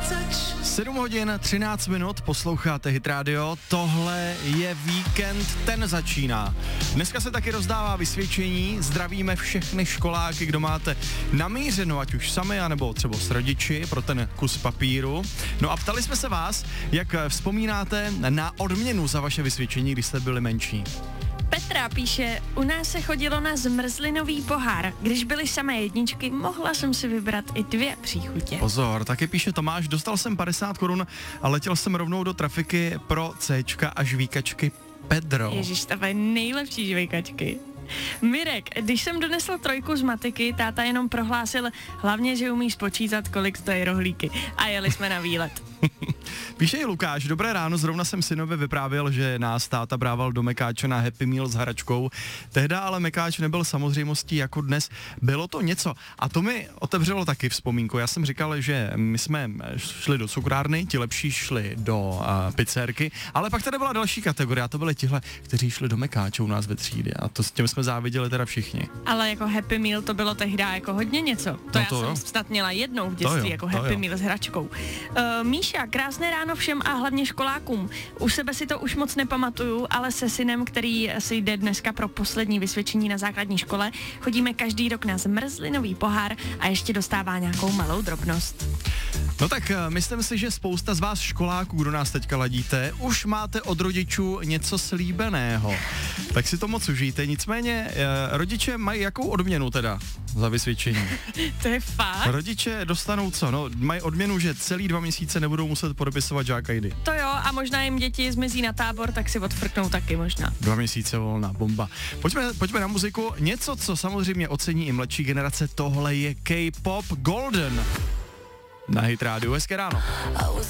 7 hodin 13 minut, posloucháte Hit Radio, tohle je víkend, ten začíná. Dneska se taky rozdává vysvědčení, zdravíme všechny školáky, kdo máte namířeno, ať už sami, anebo třeba s rodiči, pro ten kus papíru. No a ptali jsme se vás, jak vzpomínáte na odměnu za vaše vysvědčení, když jste byli menší. Petra píše, u nás se chodilo na zmrzlinový pohár. Když byly samé jedničky, mohla jsem si vybrat i 2 příchutě. Pozor, taky píše Tomáš, dostal jsem 50 korun a letěl jsem rovnou do trafiky pro Cčka a žvíkačky Pedro. Ježiš, to je nejlepší žvíkačky. Mirek, když jsem donesl 3 z matiky, táta jenom prohlásil, hlavně, že umí spočítat, kolik stojí rohlíky. A jeli jsme na výlet. Píše i Lukáš, dobré ráno, zrovna jsem synovi vyprávěl, že nás táta brával do Mekáče na Happy Meal s hračkou. Tehda ale Mekáč nebyl samozřejmostí jako dnes, bylo to něco. A to mi otevřelo taky vzpomínku. Já jsem říkal, že my jsme šli do cukrárny, ti lepší šli do pizzerky, ale pak tady byla další kategorie a to byly tihle, kteří šli do Mekáče u nás ve třídě a to s tím jsme záviděli teda všichni. Ale jako Happy Meal to bylo tehda jako hodně něco. To já jsem snad měla jednou v dětství jako Happy Meal s hračkou. Míša, krásné ráno všem a hlavně školákům. U sebe si to už moc nepamatuju, ale se synem, který si jde dneska pro poslední vysvědčení na základní škole, chodíme každý rok na zmrzlinový pohár a ještě dostává nějakou malou drobnost. No tak myslím si, že spousta z vás školáků, kdo nás teďka ladíte, už máte od rodičů něco slíbeného. Tak si to moc užijte. Nicméně rodiče mají jakou odměnu teda za vysvědčení? To je fakt? Rodiče dostanou co? No, mají odměnu, že celý 2 měsíce nebudou muset podepisovat žáka ID. To jo, a možná jim děti zmizí na tábor, tak si odfrknou taky možná. 2 měsíce volná, bomba. Pojďme na muziku. Něco, co samozřejmě ocení i mladší generace, tohle je K-pop Golden. Na Hit Radio, hezké ráno.